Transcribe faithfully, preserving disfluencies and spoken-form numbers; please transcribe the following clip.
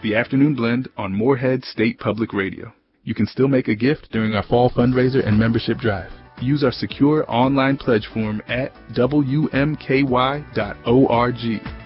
The Afternoon Blend on Morehead State Public Radio. You can still make a gift during our fall fundraiser and membership drive. Use our secure online pledge form at W M K Y dot org.